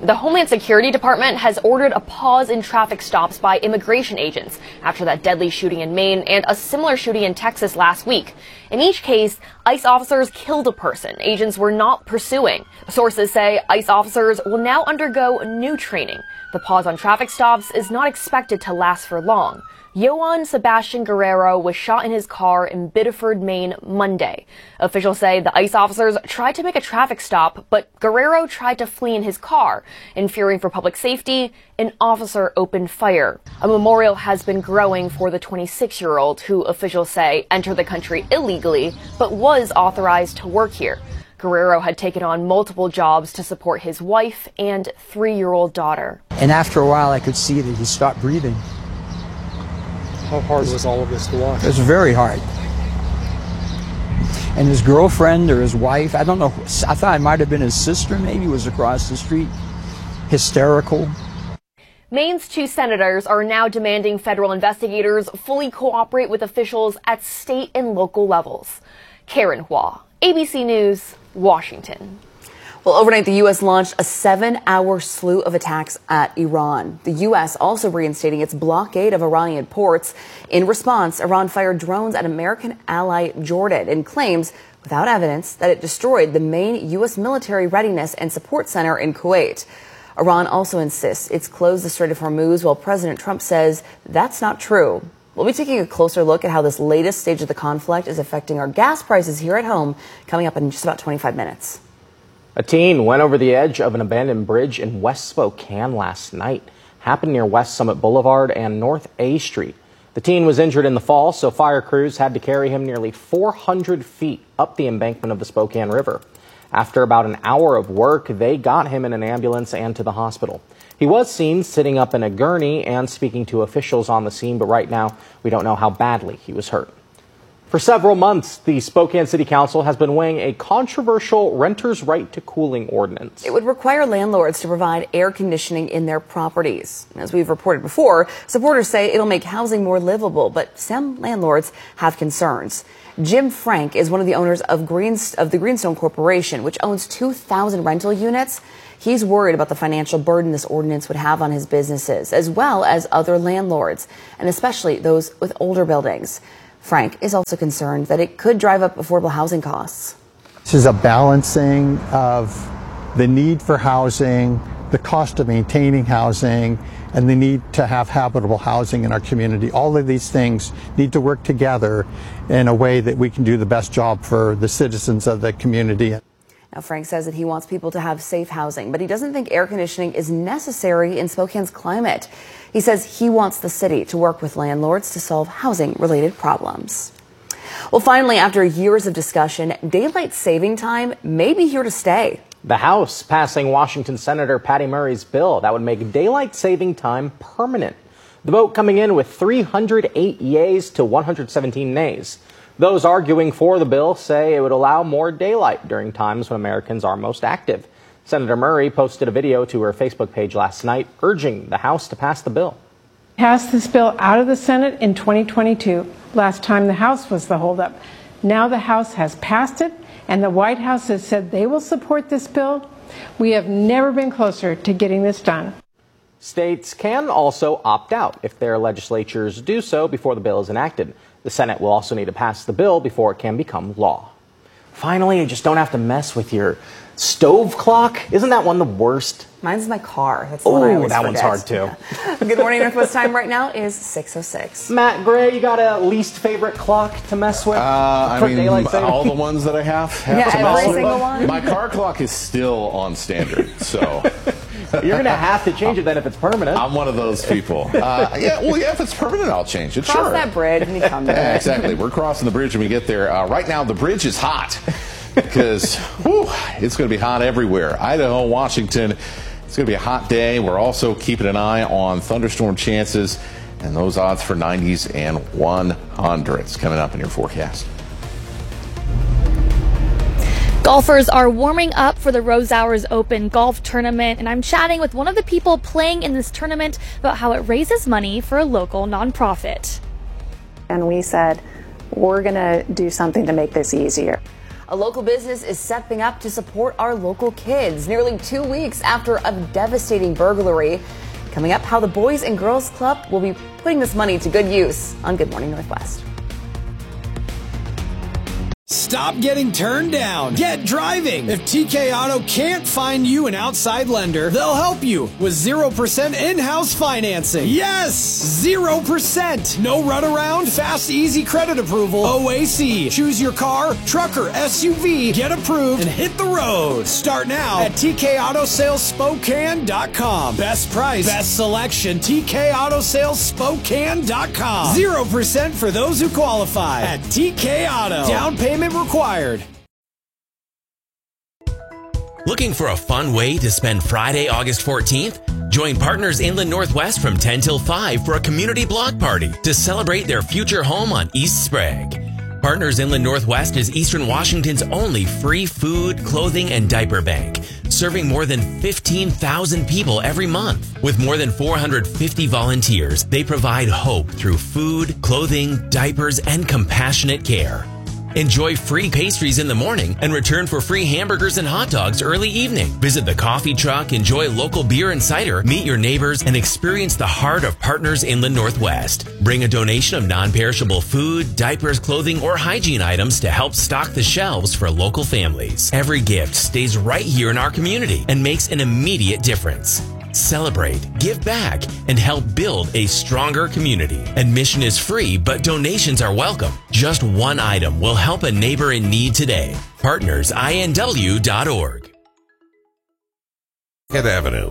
Speaker 1: The Homeland Security Department has ordered a pause in traffic stops by immigration agents after that deadly shooting in Maine and a similar shooting in Texas last week. In each case, ICE officers killed a person agents were not pursuing. Sources say ICE officers will now undergo new training. The pause on traffic stops is not expected to last for long. Johann Sebastian Guerrero was shot in his car in Biddeford, Maine, Monday. Officials say the ICE officers tried to make a traffic stop, but Guerrero tried to flee in his car. In fearing for public safety, an officer opened fire. A memorial has been growing for the twenty-six-year-old who officials say entered the country illegally, but was authorized to work here. Guerrero had taken on multiple jobs to support his wife and three-year-old daughter.
Speaker 2: And after a while, I could see that he stopped breathing.
Speaker 4: How hard was all of this to watch?
Speaker 2: It was very hard. And his girlfriend or his wife, I don't know, I thought it might have been his sister maybe, was across the street, hysterical.
Speaker 1: Maine's two senators are now demanding federal investigators fully cooperate with officials at state and local levels. Karen Hua, A B C News, Washington.
Speaker 12: Well, overnight, the U S launched a seven-hour slew of attacks at Iran. The U S also reinstating its blockade of Iranian ports. In response, Iran fired drones at American ally Jordan and claims, without evidence, that it destroyed the main U S military readiness and support center in Kuwait. Iran also insists it's closed the Strait of Hormuz, while President Trump says that's not true. We'll be taking a closer look at how this latest stage of the conflict is affecting our gas prices here at home, coming up in just about twenty-five minutes.
Speaker 13: A teen went over the edge of an abandoned bridge in West Spokane last night. Happened near West Summit Boulevard and North A Street. The teen was injured in the fall, so fire crews had to carry him nearly four hundred feet up the embankment of the Spokane River. After about an hour of work, they got him in an ambulance and to the hospital. He was seen sitting up in a gurney and speaking to officials on the scene, but right now we don't know how badly he was hurt. For several months, the Spokane City Council has been weighing a controversial renters' right to cooling ordinance.
Speaker 12: It would require landlords to provide air conditioning in their properties. As we've reported before, supporters say it'll make housing more livable, but some landlords have concerns. Jim Frank is one of the owners of, Greens, of the Greenstone Corporation, which owns two thousand rental units. He's worried about the financial burden this ordinance would have on his businesses, as well as other landlords, and especially those with older buildings. Frank is also concerned that it could drive up affordable housing costs.
Speaker 5: This is a balancing of the need for housing, the cost of maintaining housing, and the need to have habitable housing in our community. All of these things need to work together in a way that we can do the best job for the citizens of the community.
Speaker 12: Now, Frank says that he wants people to have safe housing, but he doesn't think air conditioning is necessary in Spokane's climate. He says he wants the city to work with landlords to solve housing-related problems. Well, finally, after years of discussion, daylight saving time may be here to stay.
Speaker 13: The House passing Washington Senator Patty Murray's bill that would make daylight saving time permanent. The vote coming in with three hundred eight yeas to one hundred seventeen nays. Those arguing for the bill say it would allow more daylight during times when Americans are most active. Senator Murray posted a video to her Facebook page last night urging the House to pass the bill.
Speaker 6: Passed this bill out of the Senate in twenty twenty-two. Last time the House was the holdup. Now the House has passed it, and the White House has said they will support this bill. We have never been closer to getting this done.
Speaker 13: States can also opt out if their legislatures do so before the bill is enacted. The Senate will also need to pass the bill before it can become law. Finally, you just don't have to mess with your stove clock. Isn't that one the worst?
Speaker 12: Mine's my car. That's the one I
Speaker 13: Oh,
Speaker 12: always
Speaker 13: that
Speaker 12: forget.
Speaker 13: one's hard too.
Speaker 12: Yeah. Good morning, Northwest time right now is six oh six.
Speaker 13: Matt Gray, you got a least favorite clock to mess with?
Speaker 15: Uh, I
Speaker 13: for
Speaker 15: mean,
Speaker 13: daylight saving?
Speaker 15: all the ones that I have. have
Speaker 12: Yeah,
Speaker 15: to
Speaker 12: every
Speaker 15: mess with.
Speaker 12: single one.
Speaker 15: My car clock is still on standard, so.
Speaker 13: You're going to have to change it then if it's permanent.
Speaker 15: I'm one of those people. Uh, yeah, well, yeah, if it's permanent, I'll change it.
Speaker 12: Cross
Speaker 15: sure.
Speaker 12: that bridge when you come to
Speaker 15: Yeah,
Speaker 12: it.
Speaker 15: exactly. We're crossing the bridge when we get there. Uh, right now, the bridge is hot because whew, it's going to be hot everywhere. Idaho, Washington, it's going to be a hot day. We're also keeping an eye on thunderstorm chances and those odds for nineties and one hundreds coming up in your forecast.
Speaker 20: Golfers are warming up for the Rose Hours Open golf tournament, and I'm chatting with one of the people playing in this tournament about how it raises money for a local nonprofit.
Speaker 21: And we said, we're going to do something to make this easier.
Speaker 12: A local business is stepping up to support our local kids nearly two weeks after a devastating burglary. Coming up, how the Boys and Girls Club will be putting this money to good use on Good Morning Northwest.
Speaker 3: Stop getting turned down. Get driving. If T K Auto can't find you an outside lender, they'll help you with zero percent in-house financing. Yes! zero percent. No runaround, fast, easy credit approval. O A C. Choose your car, truck, or S U V. Get approved and hit the road. Start now at T K Auto Sales Spokane dot com. Best price, best selection. T K Auto Sales Spokane dot com. zero percent for those who qualify at T K Auto. Down payment required.
Speaker 7: Looking for a fun way to spend Friday, August fourteenth? Join Partners Inland Northwest from ten till five for a community block party to celebrate their future home on East Sprague. Partners Inland Northwest is Eastern Washington's only free food, clothing, and diaper bank, serving more than fifteen thousand people every month. With more than four hundred fifty volunteers, they provide hope through food, clothing, diapers, and compassionate care. Enjoy free pastries in the morning and return for free hamburgers and hot dogs early evening. Visit the coffee truck, enjoy local beer and cider, meet your neighbors, and experience the heart of Partners Inland Northwest. Bring a donation of non-perishable food, diapers, clothing, or hygiene items to help stock the shelves for local families. Every gift stays right here in our community and makes an immediate difference. Celebrate, give back, and help build a stronger community. Admission is free, but donations are welcome. Just one item will help a neighbor in need today. Partners I N W dot org.
Speaker 8: Fifth Avenue.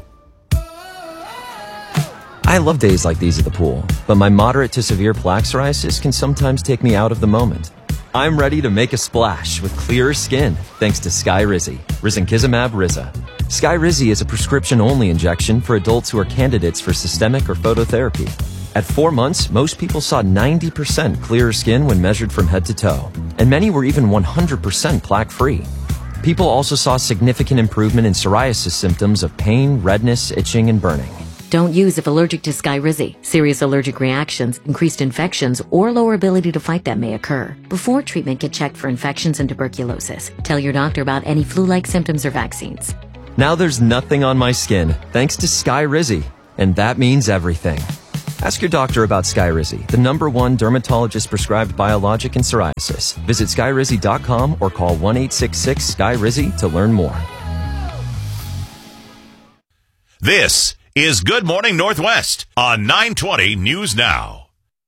Speaker 9: I love days like these at the pool, but my moderate to severe plaque psoriasis can sometimes take me out of the moment. I'm ready to make a splash with clearer skin thanks to Skyrizi, Risankizumab Riza. Skyrizi is a prescription-only injection for adults who are candidates for systemic or phototherapy. At four months, most people saw ninety percent clearer skin when measured from head to toe, and many were even one hundred percent plaque-free. People also saw significant improvement in psoriasis symptoms of pain, redness, itching, and burning.
Speaker 10: Don't use if allergic to Skyrizi. Serious allergic reactions, increased infections, or lower ability to fight them may occur. Before treatment, get checked for infections and tuberculosis. Tell your doctor about any flu-like symptoms or vaccines.
Speaker 9: Now there's nothing on my skin thanks to Skyrizi, and that means everything. Ask your doctor about Skyrizi, the number one dermatologist-prescribed biologic in psoriasis. Visit Skyrizi dot com or call one eight six six S K Y R I Z Y to learn more.
Speaker 11: This is Good Morning Northwest on nine twenty News Now.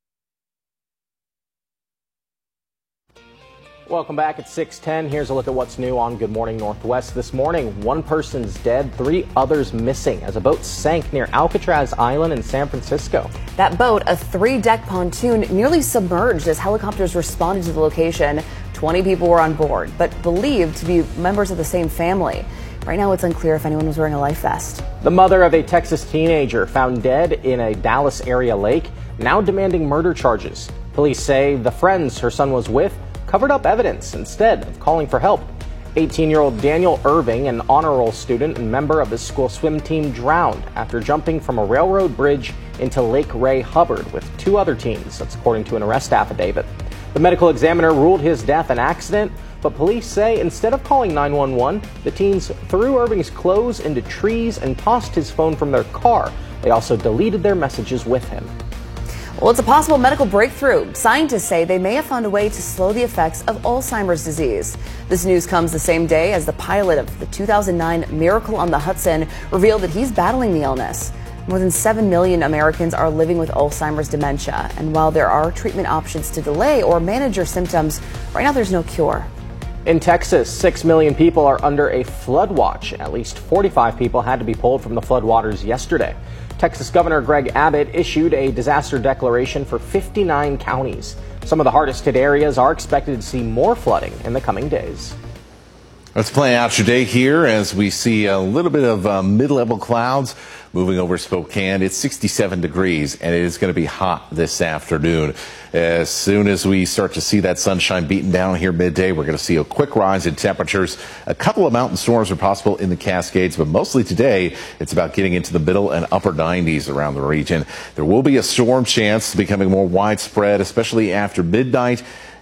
Speaker 13: Welcome back at six ten. Here's a look at what's new on Good Morning Northwest. This morning, one person's dead, three others missing as a boat sank near Alcatraz Island in San Francisco.
Speaker 12: That boat, a three-deck pontoon, nearly submerged as helicopters responded to the location. twenty people were on board, but believed to be members of the same family. Right now, it's unclear if anyone was wearing a life vest.
Speaker 13: The mother of a Texas teenager found dead in a Dallas area lake, now demanding murder charges. Police say the friends her son was with covered up evidence instead of calling for help. eighteen-year-old Daniel Irving, an honor roll student and member of the school swim team, drowned after jumping from a railroad bridge into Lake Ray Hubbard with two other teens. That's according to an arrest affidavit. The medical examiner ruled his death an accident, but police say instead of calling nine one one, the teens threw Irving's clothes into trees and tossed his phone from their car. They also deleted their messages with him.
Speaker 12: Well, it's a possible medical breakthrough. Scientists say they may have found a way to slow the effects of Alzheimer's disease. This news comes the same day as the pilot of the two thousand nine Miracle on the Hudson revealed that he's battling the illness. More than seven million Americans are living with Alzheimer's dementia, and while there are treatment options to delay or manage your symptoms, right now there's no cure.
Speaker 13: In Texas, six million people are under a flood watch. At least forty-five people had to be pulled from the floodwaters yesterday. Texas Governor Greg Abbott issued a disaster declaration for fifty-nine counties. Some of the hardest hit areas are expected to see more flooding in the coming days.
Speaker 15: Let's play out your day here as we see a little bit of uh, mid-level clouds moving over Spokane. It's sixty-seven degrees, and it is going to be hot this afternoon. As soon as we start to see that sunshine beaten down here midday, we're going to see a quick rise in temperatures. A couple of mountain storms are possible in the Cascades, but mostly today, it's about getting into the middle and upper nineties around the region. There will be a storm chance becoming more widespread, especially after midnight.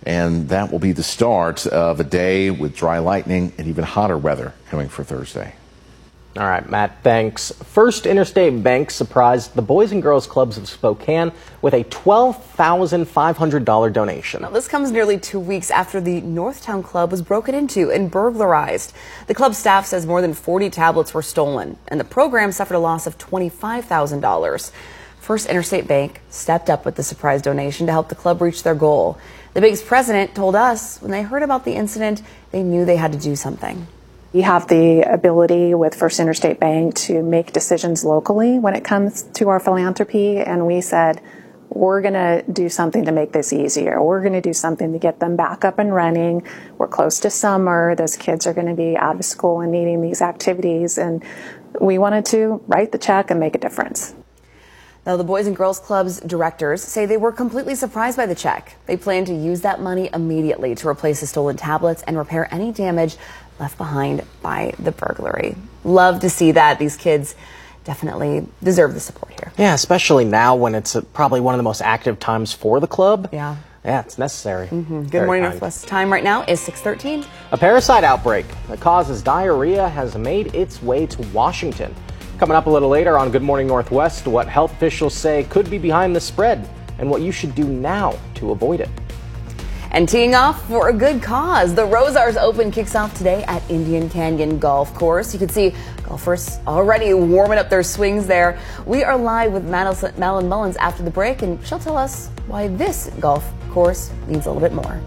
Speaker 15: And that will be the start of a day with dry lightning and even hotter weather coming for Thursday.
Speaker 13: All right, Matt, thanks. First Interstate Bank surprised the Boys and Girls Clubs of Spokane with a twelve thousand five hundred dollars donation.
Speaker 12: Now, this comes nearly two weeks after the Northtown Club was broken into and burglarized. The club staff says more than forty tablets were stolen, and the program suffered a loss of twenty-five thousand dollars. First Interstate Bank stepped up with the surprise donation to help the club reach their goal. The bank's president told us when they heard about the incident, they knew they had to do something.
Speaker 8: We have the ability with First Interstate Bank to make decisions locally when it comes to our philanthropy, and we said, we're going to do something to make this easier. We're going to do something to get them back up and running. We're close to summer. Those kids are going to be out of school and needing these activities, and we wanted to write the check and make a difference.
Speaker 12: Now, the Boys and Girls Club's directors say they were completely surprised by the check. They plan to use that money immediately to replace the stolen tablets and repair any damage left behind by the burglary. Love to see that. These kids definitely deserve the support here.
Speaker 13: Yeah, especially now when it's probably one of the most active times for the club.
Speaker 12: Yeah.
Speaker 13: Yeah, it's necessary.
Speaker 12: Mm-hmm. Good morning, kind. Northwest. Time right now is six thirteen.
Speaker 13: A parasite outbreak that causes diarrhea has made its way to Washington. Coming up a little later on Good Morning Northwest, what health officials say could be behind the spread and what you should do now to avoid it.
Speaker 12: And teeing off for a good cause. The Rosars Open kicks off today at Indian Canyon Golf Course. You can see golfers already warming up their swings there. We are live with Madeline Mullins after the break, and she'll tell us why this golf course needs a little bit more.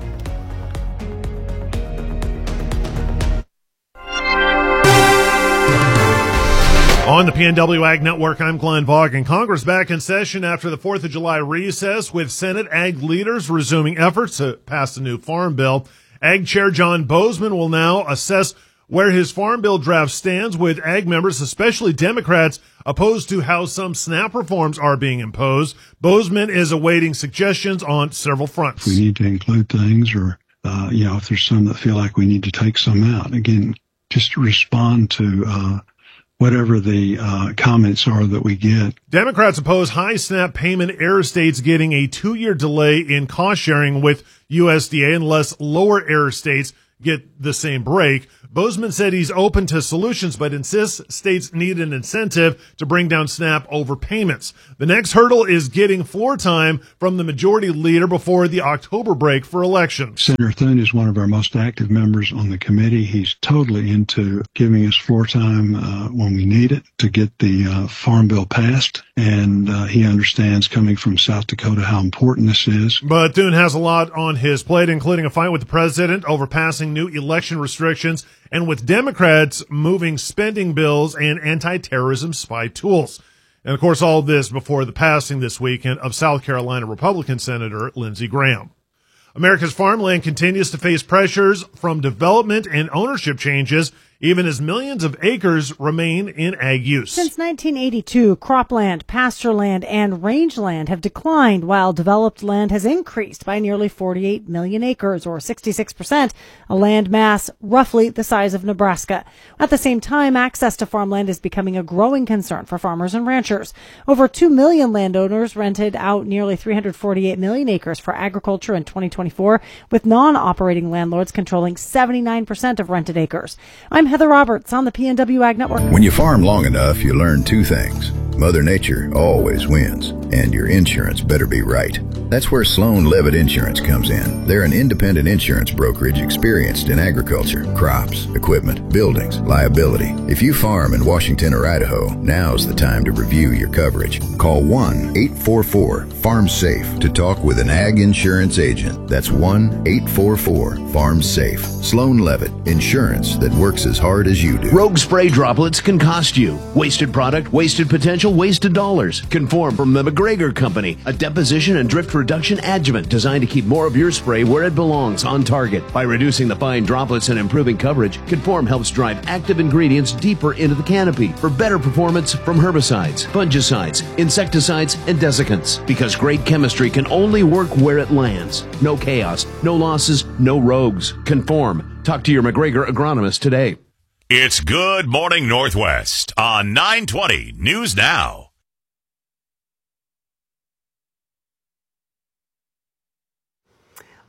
Speaker 14: On the P N W Ag Network, I'm Glenn Vaughan. Congress back in session after the fourth of July recess, with Senate Ag leaders resuming efforts to pass the new Farm Bill. Ag Chair John Boozman will now assess where his Farm Bill draft stands, with Ag members, especially Democrats, opposed to how some SNAP reforms are being imposed. Boozman is awaiting suggestions on several fronts.
Speaker 16: We need to include things, or, uh, you know, if there's some that feel like we need to take some out. Again, just respond to uh whatever the uh, comments are that we get.
Speaker 14: Democrats oppose high SNAP payment error states getting a two-year delay in cost sharing with U S D A unless lower error states get the same break. Boozman said he's open to solutions, but insists states need an incentive to bring down SNAP overpayments. The next hurdle is getting floor time from the majority leader before the October break for elections.
Speaker 16: Senator Thune is one of our most active members on the committee. He's totally into giving us floor time uh, when we need it to get the uh, Farm Bill passed, and uh, he understands, coming from South Dakota, how important this is.
Speaker 14: But Thune has a lot on his plate, including a fight with the president over passing new election restrictions, and with Democrats moving spending bills and anti-terrorism spy tools. And, of course, all of this before the passing this weekend of South Carolina Republican Senator Lindsey Graham. America's farmland continues to face pressures from development and ownership changes, even as millions of acres remain in ag use.
Speaker 32: Since nineteen eighty-two, cropland, pasture land, and rangeland have declined, while developed land has increased by nearly forty-eight million acres, or sixty-six percent, a land mass roughly the size of Nebraska. At the same time, access to farmland is becoming a growing concern for farmers and ranchers. Over two million landowners rented out nearly three hundred forty-eight million acres for agriculture in twenty twenty-four, with non-operating landlords controlling seventy-nine percent of rented acres. I'm Heather Roberts on the P N W Ag Network.
Speaker 17: When you farm long enough, you learn two things. Mother Nature always wins, and your insurance better be right. That's where Sloan Levitt Insurance comes in. They're an independent insurance brokerage experienced in agriculture, crops, equipment, buildings, liability. If you farm in Washington or Idaho, now's the time to review your coverage. Call one eight four four farm safe to talk with an ag insurance agent. That's one eight four four farm safe. Sloan Levitt, insurance that works as hard as you do.
Speaker 19: Rogue spray droplets can cost you. Wasted product, wasted potential, wasted dollars. Conform from the McGregor Company, a deposition and drift reduction adjuvant designed to keep more of your spray where it belongs, on target. By reducing the fine droplets and improving coverage, Conform helps drive active ingredients deeper into the canopy for better performance from herbicides, fungicides, insecticides, and desiccants. Because great chemistry can only work where it lands. No chaos, no losses, no rogues. Conform. Talk to your McGregor agronomist today.
Speaker 11: It's Good Morning Northwest on nine twenty News Now.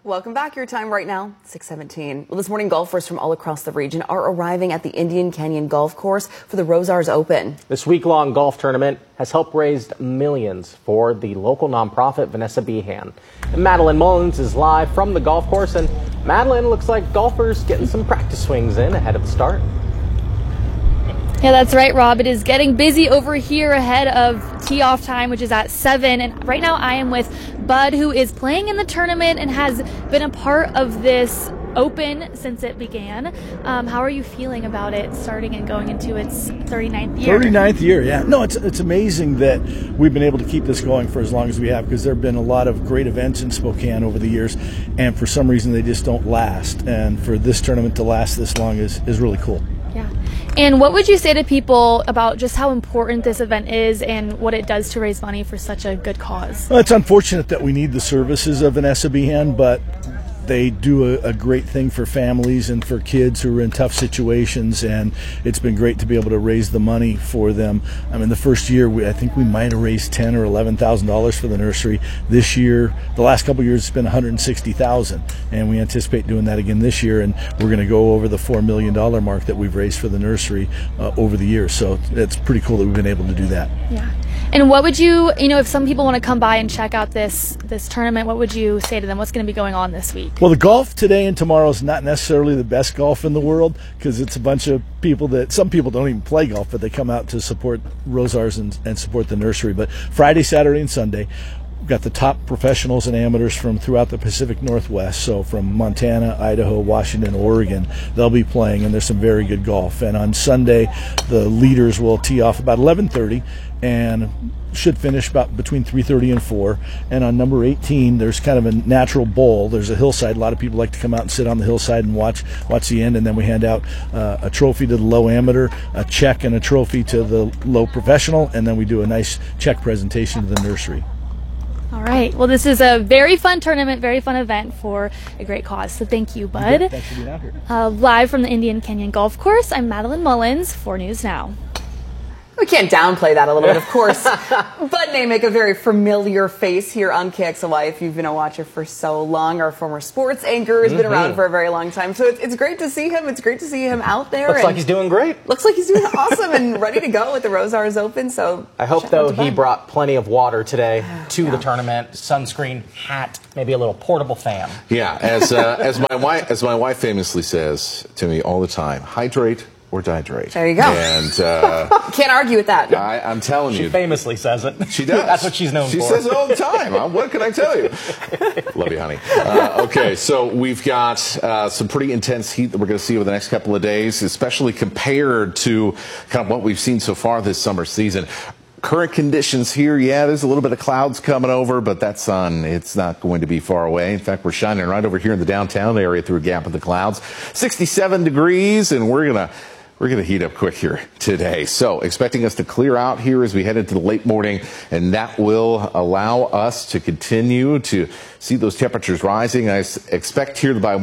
Speaker 12: Welcome back. Your time right now, six seventeen. Well, this morning, golfers from all across the region are arriving at the Indian Canyon Golf Course for the Rosars Open.
Speaker 13: This week-long golf tournament has helped raise millions for the local nonprofit Vanessa Behan. And Madeline Mullins is live from the golf course, and Madeline, looks like golfers getting some practice swings in ahead of the start.
Speaker 20: Yeah, that's right, Rob. It is getting busy over here ahead of tee-off time, which is at seven. And right now I am with Bud, who is playing in the tournament and has been a part of this Open since it began. Um, how are you feeling about it starting and going into its thirty-ninth year?
Speaker 18: thirty-ninth year, yeah. No, it's it's amazing that we've been able to keep this going for as long as we have, because there have been a lot of great events in Spokane over the years, and for some reason they just don't last. And for this tournament to last this long is, is really cool.
Speaker 20: Yeah. And what would you say to people about just how important this event is and what it does to raise money for such a good cause?
Speaker 18: Well, it's unfortunate that we need the services of Vanessa Behan, but they do a, a great thing for families and for kids who are in tough situations, and it's been great to be able to raise the money for them. I mean, the first year, we, I think we might have raised ten or eleven thousand dollars for the nursery. This year, the last couple of years, it's been one hundred sixty thousand, and we anticipate doing that again this year. And we're going to go over the four million dollar mark that we've raised for the nursery uh, over the years. So it's pretty cool that we've been able to do that.
Speaker 20: Yeah. And what would you, you know, if some people want to come by and check out this this tournament, what would you say to them? What's going to be going on this week?
Speaker 18: Well, the golf today and tomorrow is not necessarily the best golf in the world, because it's a bunch of people that, some people don't even play golf, but they come out to support Rosars and, and support the nursery. But Friday, Saturday, and Sunday, we've got the top professionals and amateurs from throughout the Pacific Northwest, so from Montana, Idaho, Washington, Oregon. They'll be playing, and there's some very good golf. And on Sunday, the leaders will tee off about eleven thirty and should finish about between three thirty and four. And on number eighteen, there's kind of a natural bowl. There's a hillside. A lot of people like to come out and sit on the hillside and watch watch the end, and then we hand out uh, a trophy to the low amateur, a check and a trophy to the low professional, and then we do a nice check presentation to the nursery.
Speaker 20: All right. Well, this is a very fun tournament, very fun event for a great cause. So thank you, Bud.
Speaker 18: Yeah, thanks for being out here.
Speaker 20: Uh, live from the Indian Canyon Golf Course, I'm Madeline Mullins, four News Now.
Speaker 12: We can't downplay that a little bit, of course. Bud Namick, a very familiar face here on K X L Y. If you've been a watcher for so long, our former sports anchor has mm-hmm. been around for a very long time. So it's, it's great to see him. It's great to see him out there.
Speaker 13: Looks like he's doing great.
Speaker 12: Looks like he's doing awesome and ready to go with the Rosars Open. So
Speaker 13: I hope, though, he brought plenty of water today to yeah. the tournament, sunscreen, hat, maybe a little portable fan.
Speaker 15: Yeah, as uh, as my wife as my wife famously says to me all the time, hydrate or dihydrate.
Speaker 12: There you go.
Speaker 15: And uh,
Speaker 12: can't argue with that.
Speaker 15: I, I'm telling
Speaker 13: she
Speaker 15: you.
Speaker 13: She famously says it.
Speaker 15: She does.
Speaker 13: That's what she's known
Speaker 15: she
Speaker 13: for.
Speaker 15: She says it all the time. What can I tell you? Love you, honey. Uh, okay, so we've got uh, some pretty intense heat that we're going to see over the next couple of days, especially compared to kind of what we've seen so far this summer season. Current conditions here, yeah, there's a little bit of clouds coming over, but that sun, it's not going to be far away. In fact, we're shining right over here in the downtown area through a gap of the clouds. sixty-seven degrees, and we're going to We're going to heat up quick here today. So expecting us to clear out here as we head into the late morning, and that will allow us to continue to see those temperatures rising. I expect here by